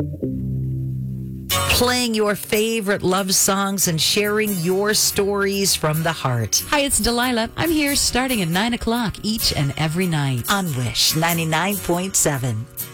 Playing your favorite love songs and sharing your stories from the heart. Hi, it's Delilah. I'm here starting at 9 o'clock each and every night. On Wish 99.7.